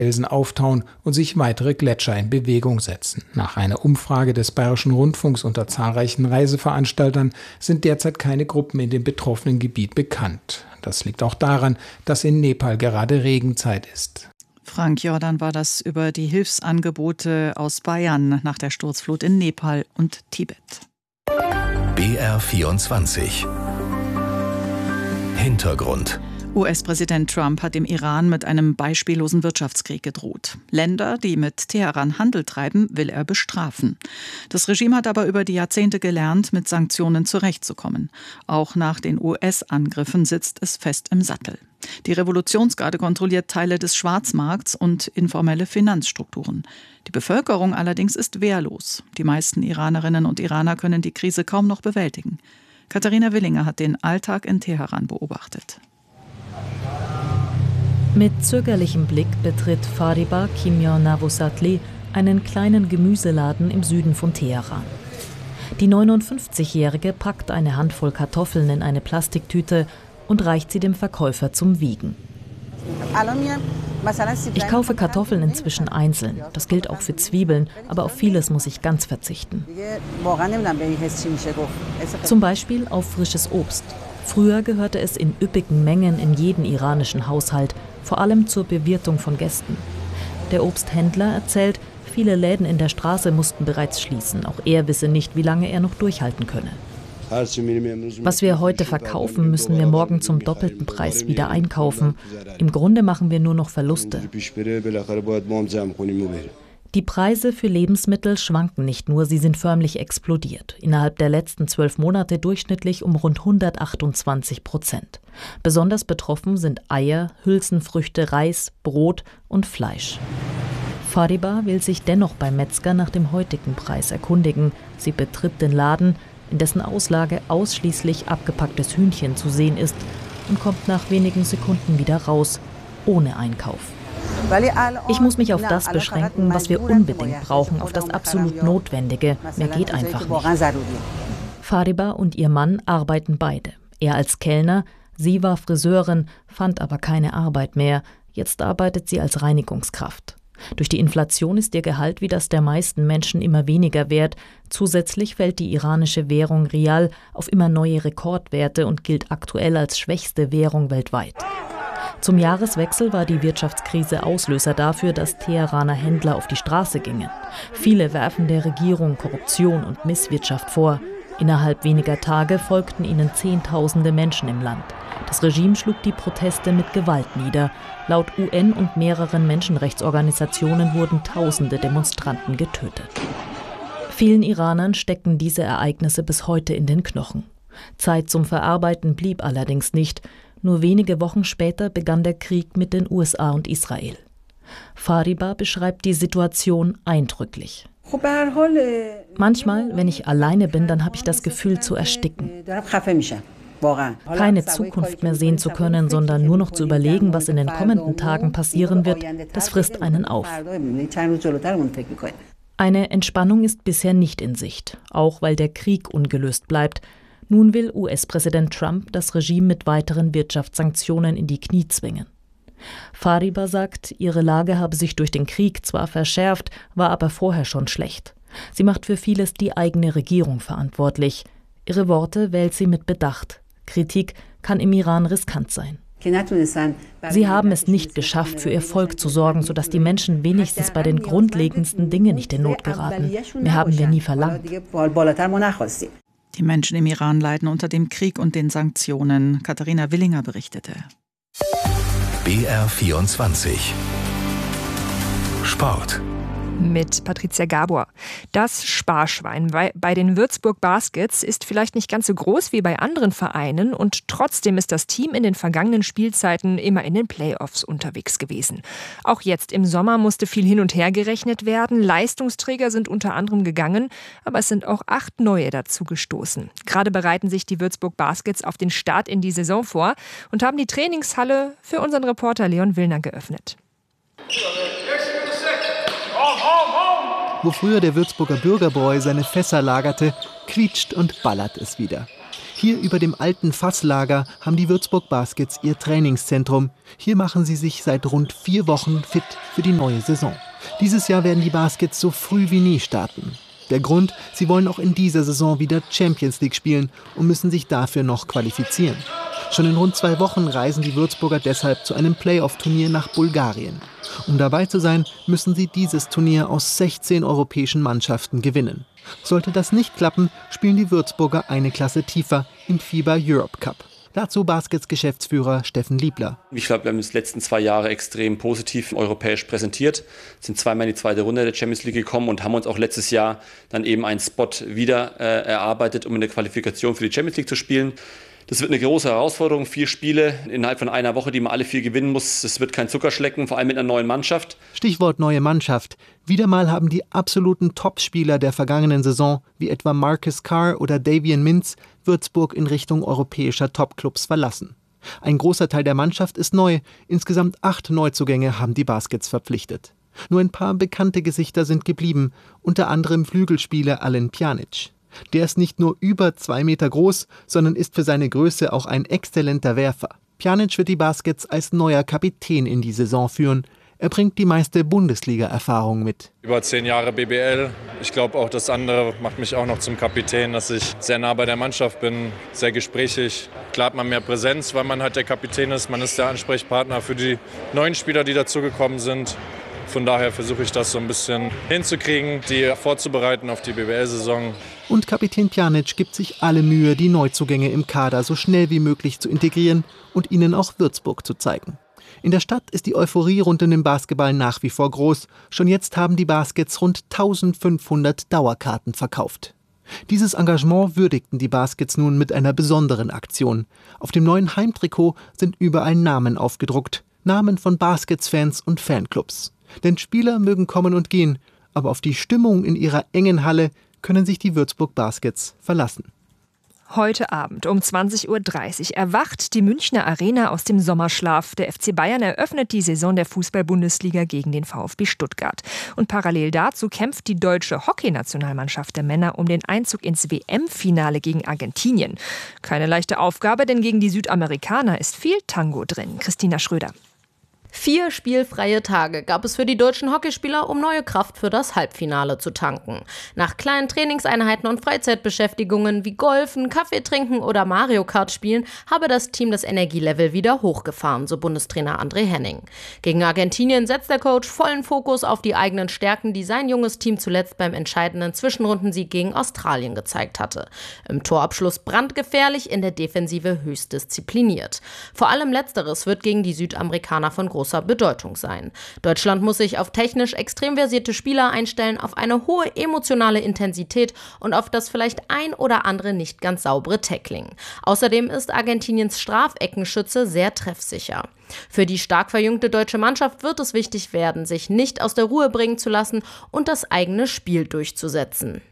Felsen auftauen und sich weitere Gletscher in Bewegung setzen. Nach einer Umfrage des Bayerischen Rundfunks unter zahlreichen Reiseveranstaltern sind derzeit keine Gruppen in dem betroffenen Gebiet bekannt. Das liegt auch daran, dass in Nepal gerade Regenzeit ist. Frank Jordan war das über die Hilfsangebote aus Bayern nach der Sturzflut in Nepal und Tibet. BR24 Hintergrund. US-Präsident Trump hat dem Iran mit einem beispiellosen Wirtschaftskrieg gedroht. Länder, die mit Teheran Handel treiben, will er bestrafen. Das Regime hat aber über die Jahrzehnte gelernt, mit Sanktionen zurechtzukommen. Auch nach den US-Angriffen sitzt es fest im Sattel. Die Revolutionsgarde kontrolliert Teile des Schwarzmarkts und informelle Finanzstrukturen. Die Bevölkerung allerdings ist wehrlos. Die meisten Iranerinnen und Iraner können die Krise kaum noch bewältigen. Katharina Willinger hat den Alltag in Teheran beobachtet. Mit zögerlichem Blick betritt Fariba Kimya Navosatli einen kleinen Gemüseladen im Süden von Teheran. Die 59-Jährige packt eine Handvoll Kartoffeln in eine Plastiktüte und reicht sie dem Verkäufer zum Wiegen. Ich kaufe Kartoffeln inzwischen einzeln. Das gilt auch für Zwiebeln, aber auf vieles muss ich ganz verzichten. Zum Beispiel auf frisches Obst. Früher gehörte es in üppigen Mengen in jeden iranischen Haushalt, vor allem zur Bewirtung von Gästen. Der Obsthändler erzählt, viele Läden in der Straße mussten bereits schließen. Auch er wisse nicht, wie lange er noch durchhalten könne. Was wir heute verkaufen, müssen wir morgen zum doppelten Preis wieder einkaufen. Im Grunde machen wir nur noch Verluste. Die Preise für Lebensmittel schwanken nicht nur, sie sind förmlich explodiert. Innerhalb der letzten 12 Monate durchschnittlich um rund 128%. Besonders betroffen sind Eier, Hülsenfrüchte, Reis, Brot und Fleisch. Fariba will sich dennoch beim Metzger nach dem heutigen Preis erkundigen. Sie betritt den Laden, in dessen Auslage ausschließlich abgepacktes Hühnchen zu sehen ist, und kommt nach wenigen Sekunden wieder raus, ohne Einkauf. Ich muss mich auf das beschränken, was wir unbedingt brauchen, auf das absolut Notwendige. Mehr geht einfach nicht. Fariba und ihr Mann arbeiten beide. Er als Kellner, sie war Friseurin, fand aber keine Arbeit mehr. Jetzt arbeitet sie als Reinigungskraft. Durch die Inflation ist ihr Gehalt wie das der meisten Menschen immer weniger wert. Zusätzlich fällt die iranische Währung Rial auf immer neue Rekordwerte und gilt aktuell als schwächste Währung weltweit. Zum Jahreswechsel war die Wirtschaftskrise Auslöser dafür, dass Teheraner Händler auf die Straße gingen. Viele werfen der Regierung Korruption und Misswirtschaft vor. Innerhalb weniger Tage folgten ihnen Zehntausende Menschen im Land. Das Regime schlug die Proteste mit Gewalt nieder. Laut UN und mehreren Menschenrechtsorganisationen wurden Tausende Demonstranten getötet. Vielen Iranern stecken diese Ereignisse bis heute in den Knochen. Zeit zum Verarbeiten blieb allerdings nicht. Nur wenige Wochen später begann der Krieg mit den USA und Israel. Fariba beschreibt die Situation eindrücklich. Manchmal, wenn ich alleine bin, dann habe ich das Gefühl zu ersticken. Keine Zukunft mehr sehen zu können, sondern nur noch zu überlegen, was in den kommenden Tagen passieren wird, das frisst einen auf. Eine Entspannung ist bisher nicht in Sicht, auch weil der Krieg ungelöst bleibt. Nun will US-Präsident Trump das Regime mit weiteren Wirtschaftssanktionen in die Knie zwingen. Fariba sagt, ihre Lage habe sich durch den Krieg zwar verschärft, war aber vorher schon schlecht. Sie macht für vieles die eigene Regierung verantwortlich. Ihre Worte wählt sie mit Bedacht. Kritik kann im Iran riskant sein. Sie haben es nicht geschafft, für ihr Volk zu sorgen, sodass die Menschen wenigstens bei den grundlegendsten Dingen nicht in Not geraten. Mehr haben wir nie verlangt. Die Menschen im Iran leiden unter dem Krieg und den Sanktionen. Katharina Willinger berichtete. BR24 Sport. Mit Patricia Gabor. Das Sparschwein bei den Würzburg Baskets ist vielleicht nicht ganz so groß wie bei anderen Vereinen und trotzdem ist das Team in den vergangenen Spielzeiten immer in den Playoffs unterwegs gewesen. Auch jetzt im Sommer musste viel hin und her gerechnet werden. Leistungsträger sind unter anderem gegangen, aber es sind auch 8 neue dazu gestoßen. Gerade bereiten sich die Würzburg Baskets auf den Start in die Saison vor und haben die Trainingshalle für unseren Reporter Leon Willner geöffnet. Wo früher der Würzburger Bürgerboy seine Fässer lagerte, quietscht und ballert es wieder. Hier über dem alten Fasslager haben die Würzburg Baskets ihr Trainingszentrum. Hier machen sie sich seit rund 4 Wochen fit für die neue Saison. Dieses Jahr werden die Baskets so früh wie nie starten. Der Grund, sie wollen auch in dieser Saison wieder Champions League spielen und müssen sich dafür noch qualifizieren. Schon in rund 2 Wochen reisen die Würzburger deshalb zu einem Playoff-Turnier nach Bulgarien. Um dabei zu sein, müssen sie dieses Turnier aus 16 europäischen Mannschaften gewinnen. Sollte das nicht klappen, spielen die Würzburger eine Klasse tiefer im FIBA Europe Cup. Dazu Baskets-Geschäftsführer Steffen Liebler. Ich glaube, wir haben uns die letzten 2 Jahre extrem positiv europäisch präsentiert, sind zweimal in die zweite Runde der Champions League gekommen und haben uns auch letztes Jahr dann eben einen Spot wieder erarbeitet, um in der Qualifikation für die Champions League zu spielen. Das wird eine große Herausforderung, 4 Spiele innerhalb von einer Woche, die man alle 4 gewinnen muss. Das wird kein Zuckerschlecken, vor allem mit einer neuen Mannschaft. Stichwort neue Mannschaft. Wieder mal haben die absoluten Topspieler der vergangenen Saison, wie etwa Marcus Carr oder Davian Mintz, Würzburg in Richtung europäischer Topclubs verlassen. Ein großer Teil der Mannschaft ist neu. Insgesamt 8 Neuzugänge haben die Baskets verpflichtet. Nur ein paar bekannte Gesichter sind geblieben, unter anderem Flügelspieler Alen Pjanic. Der ist nicht nur über 2 Meter groß, sondern ist für seine Größe auch ein exzellenter Werfer. Pjanic wird die Baskets als neuer Kapitän in die Saison führen. Er bringt die meiste Bundesliga-Erfahrung mit. Über 10 Jahre BBL. Ich glaube auch das andere macht mich auch noch zum Kapitän, dass ich sehr nah bei der Mannschaft bin, sehr gesprächig. Klar hat man mehr Präsenz, weil man halt der Kapitän ist. Man ist der Ansprechpartner für die neuen Spieler, die dazugekommen sind. Von daher versuche ich das so ein bisschen hinzukriegen, die vorzubereiten auf die BBL-Saison. Und Kapitän Pjanic gibt sich alle Mühe, die Neuzugänge im Kader so schnell wie möglich zu integrieren und ihnen auch Würzburg zu zeigen. In der Stadt ist die Euphorie rund um den Basketball nach wie vor groß. Schon jetzt haben die Baskets rund 1500 Dauerkarten verkauft. Dieses Engagement würdigten die Baskets nun mit einer besonderen Aktion. Auf dem neuen Heimtrikot sind überall Namen aufgedruckt. Namen von Baskets-Fans und Fanclubs. Denn Spieler mögen kommen und gehen, aber auf die Stimmung in ihrer engen Halle können sich die Würzburg Baskets verlassen. Heute Abend um 20:30 Uhr erwacht die Münchner Arena aus dem Sommerschlaf. Der FC Bayern eröffnet die Saison der Fußball-Bundesliga gegen den VfB Stuttgart. Und parallel dazu kämpft die deutsche Hockeynationalmannschaft der Männer um den Einzug ins WM-Finale gegen Argentinien. Keine leichte Aufgabe, denn gegen die Südamerikaner ist viel Tango drin. Christina Schröder. 4 spielfreie Tage gab es für die deutschen Hockeyspieler, um neue Kraft für das Halbfinale zu tanken. Nach kleinen Trainingseinheiten und Freizeitbeschäftigungen wie Golfen, Kaffee trinken oder Mario Kart spielen, habe das Team das Energielevel wieder hochgefahren, so Bundestrainer André Henning. Gegen Argentinien setzt der Coach vollen Fokus auf die eigenen Stärken, die sein junges Team zuletzt beim entscheidenden Zwischenrundensieg gegen Australien gezeigt hatte. Im Torabschluss brandgefährlich, in der Defensive höchst diszipliniert. Vor allem Letzteres wird gegen die Südamerikaner von großer Bedeutung sein. Deutschland muss sich auf technisch extrem versierte Spieler einstellen, auf eine hohe emotionale Intensität und auf das vielleicht ein oder andere nicht ganz saubere Tackling. Außerdem ist Argentiniens Strafeckenschütze sehr treffsicher. Für die stark verjüngte deutsche Mannschaft wird es wichtig werden, sich nicht aus der Ruhe bringen zu lassen und das eigene Spiel durchzusetzen.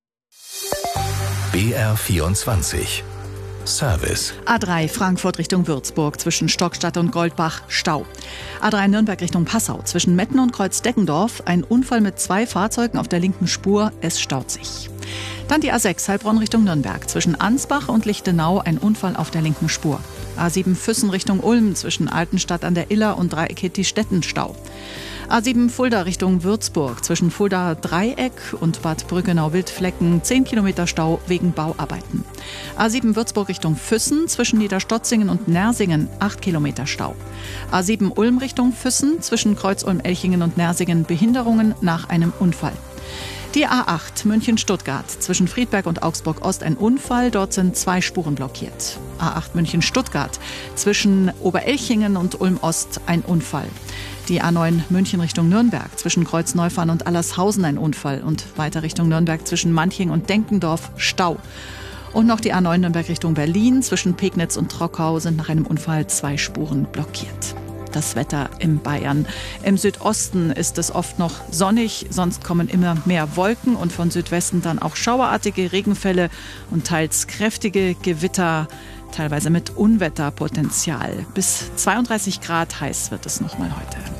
BR24 Service. A3 Frankfurt Richtung Würzburg zwischen Stockstadt und Goldbach Stau. A3 Nürnberg Richtung Passau zwischen Metten und Kreuzdeckendorf ein Unfall mit 2 Fahrzeugen auf der linken Spur, es staut sich. Dann die A6 Heilbronn Richtung Nürnberg zwischen Ansbach und Lichtenau ein Unfall auf der linken Spur. A7 Füssen Richtung Ulm zwischen Altenstadt an der Iller und Dreieck Hittistetten Stau. A7 Fulda Richtung Würzburg zwischen Fulda Dreieck und Bad Brückenau-Wildflecken 10 Kilometer Stau wegen Bauarbeiten. A7 Würzburg Richtung Füssen zwischen Niederstotzingen und Nersingen 8 Kilometer Stau. A7 Ulm Richtung Füssen zwischen Kreuz-Ulm-Elchingen und Nersingen Behinderungen nach einem Unfall. Die A8 München-Stuttgart zwischen Friedberg und Augsburg-Ost ein Unfall, dort sind 2 Spuren blockiert. A8 München-Stuttgart zwischen Oberelchingen und Ulm-Ost ein Unfall. Die A9 München Richtung Nürnberg zwischen Kreuzneufahren und Allershausen ein Unfall und weiter Richtung Nürnberg zwischen Manching und Denkendorf Stau. Und noch die A9 Nürnberg Richtung Berlin zwischen Pegnitz und Trockau sind nach einem Unfall 2 Spuren blockiert. Das Wetter in Bayern. Im Südosten ist es oft noch sonnig, sonst kommen immer mehr Wolken und von Südwesten dann auch schauerartige Regenfälle und teils kräftige Gewitter, teilweise mit Unwetterpotenzial. Bis 32 Grad heiß wird es nochmal heute.